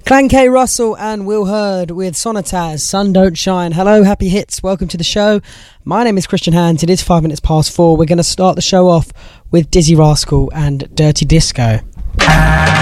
Clan K. Russell and Will Hurd with Sonataz, Sun Don't Shine. Hello, happy hits. Welcome to the show. My name is Christian Hands. It is 5 minutes past 4. We're going to start the show off with Dizzy Rascal and Dirty Disco.